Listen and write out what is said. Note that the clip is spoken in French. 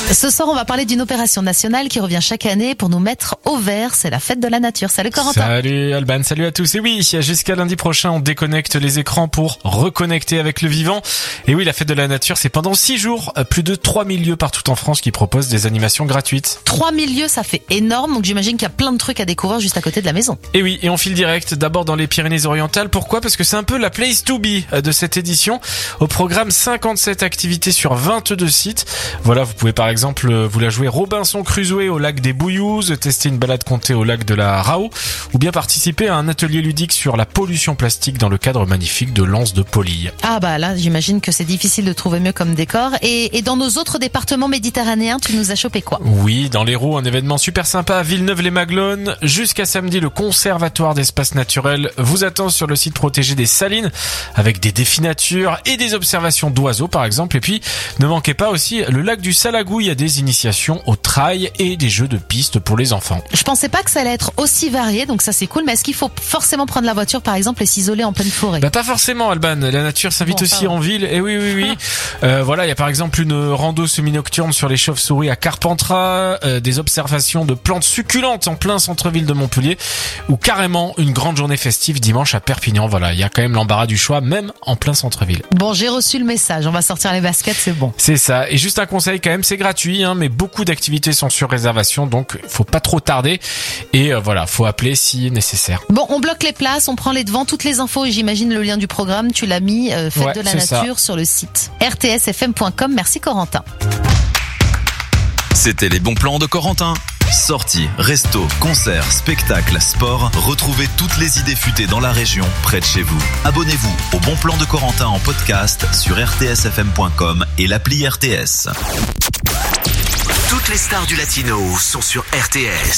Ce soir, on va parler d'une opération nationale qui revient chaque année pour nous mettre au vert. C'est la fête de la nature. Salut Corentin. Salut Alban, salut à tous. Et oui, jusqu'à lundi prochain, on déconnecte les écrans pour reconnecter avec le vivant. Et oui, la fête de la nature, c'est pendant 6 jours. Plus de 3000 lieux partout en France qui proposent des animations gratuites. 3000 lieux, ça fait énorme. Donc j'imagine qu'il y a plein de trucs à découvrir juste à côté de la maison. Et oui, et on file direct d'abord dans les Pyrénées-Orientales. Pourquoi ? Parce que c'est un peu la place to be de cette édition. Au programme, 57 activités sur 22 sites. Voilà, vous pouvez par exemple vous la jouer Robinson Crusoe au lac des Bouillouzes, tester une balade comptée au lac de la Rao, ou bien participer à un atelier ludique sur la pollution plastique dans le cadre magnifique de l'Anse de Polille. Ah bah là, j'imagine que c'est difficile de trouver mieux comme décor. Et dans nos autres départements méditerranéens, tu nous as chopé quoi ? Oui, dans l'Hérault, un événement super sympa à Villeneuve-les-Maglones. Jusqu'à samedi, le Conservatoire d'espaces naturels vous attend sur le site protégé des Salines, avec des défis nature et des observations d'oiseaux par exemple. Et puis, ne manquez pas aussi le lac du Salagou, il y a des initiations au trail et des jeux de piste pour les enfants. Je pensais pas que ça allait être aussi varié, donc ça c'est cool, mais est-ce qu'il faut forcément prendre la voiture par exemple et s'isoler en pleine forêt ? Pas forcément Alban, la nature s'invite aussi en ville. Et oui. Voilà, il y a par exemple une rando semi-nocturne sur les chauves-souris à Carpentras, des observations de plantes succulentes en plein centre-ville de Montpellier, ou carrément une grande journée festive dimanche à Perpignan. Voilà, il y a quand même l'embarras du choix, même en plein centre-ville. Bon, j'ai reçu le message, on va sortir les baskets, c'est bon. C'est ça, et juste un conseil quand même, c'est gratuit, mais beaucoup d'activités sont sur réservation, donc faut pas trop tarder, et voilà, faut appeler si nécessaire. Bon, on bloque les places, on prend les devants, toutes les infos, et j'imagine le lien du programme, tu l'as mis, Fête de la Nature sur le site rtsfm.com. Merci Corentin. C'était les bons plans de Corentin. Sorties, restos, concerts, spectacles, sport, retrouvez toutes les idées futées dans la région, près de chez vous. Abonnez-vous au Bon Plan de Corentin en podcast sur rtsfm.com et l'appli RTS. Toutes les stars du Latino sont sur RTS.